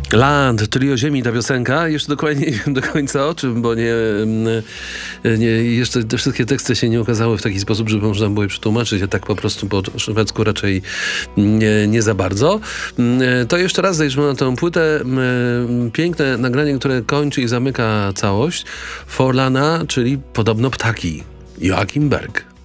Land, czyli o ziemi ta piosenka. Jeszcze dokładnie nie wiem do końca o czym, bo jeszcze te wszystkie teksty się nie ukazały w taki sposób, żeby można było je przetłumaczyć, a tak po prostu po szwedzku raczej nie za bardzo. To jeszcze raz zajrzymy na tę płytę. Piękne nagranie, które kończy i zamyka całość. Forlana, czyli podobno ptaki. Joachim Berg.